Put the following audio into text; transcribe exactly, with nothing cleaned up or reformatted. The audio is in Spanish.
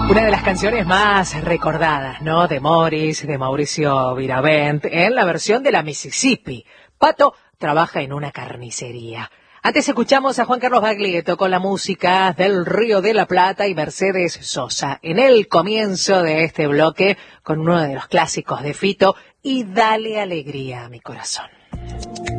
Una de las canciones más recordadas, ¿no? De Morris, de Mauricio Viravent, en la versión de la Mississippi. Pato trabaja en una carnicería. Antes escuchamos a Juan Carlos Baglietto con la música del Río de la Plata y Mercedes Sosa. En el comienzo de este bloque, con uno de los clásicos de Fito, y Dale alegría a mi corazón.